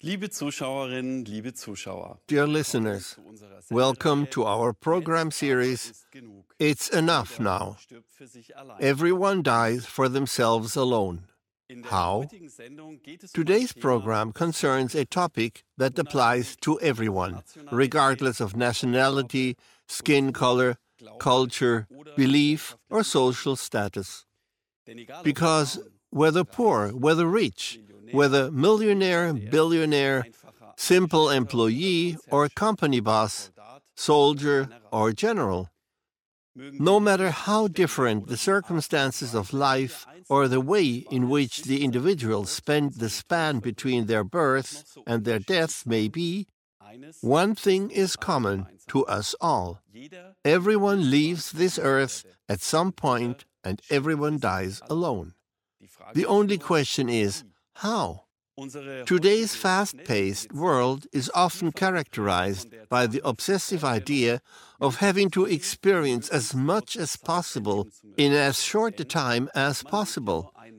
Liebe Zuschauerinnen, liebe Zuschauer. Dear listeners, welcome to our program series, It's Enough Now. Everyone dies for themselves alone. How? Today's program concerns a topic that applies to everyone, regardless of nationality, skin color, culture, belief, or social status. Because whether poor, whether rich, whether millionaire, billionaire, simple employee or company boss, soldier or general, no matter how different the circumstances of life or the way in which the individuals spend the span between their birth and their death may be, one thing is common to us all. Everyone leaves this earth at some point and everyone dies alone. The only question is, how? Today's fast-paced world is often characterized by the obsessive idea of having to experience as much as possible in as short a time as possible,